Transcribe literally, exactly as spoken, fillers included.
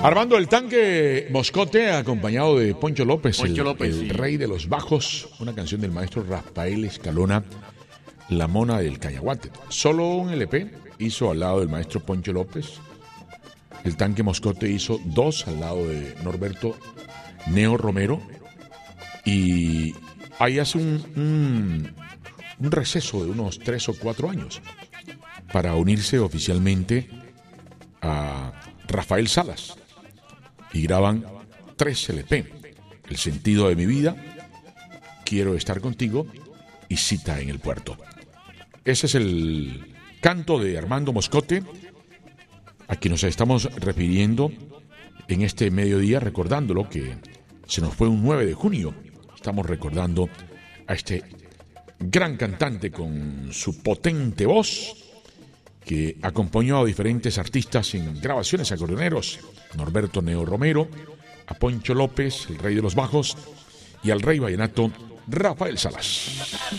Armando el Tanque Moscote, acompañado de Poncho López, Poncho el, López, el sí. rey de los bajos, una canción del maestro Rafael Escalona, La Mona del Cayaguate. Solo un L P hizo al lado del maestro Poncho López. El Tanque Moscote hizo dos al lado de Norberto Neo Romero. Y ahí hace un, un, un receso de unos tres o cuatro años para unirse oficialmente a Rafael Salas. Y graban tres L P: El sentido de mi vida, Quiero estar contigo y Cita en el puerto. Ese es el canto de Armando Moscote, a quien nos estamos refiriendo en este mediodía, recordándolo que se nos fue un nueve de junio. Estamos recordando a este gran cantante con su potente voz, que acompañó a diferentes artistas en grabaciones acordeoneros: Norberto Neo Romero, a Poncho López, el rey de los bajos, y al rey vallenato Rafael Salas.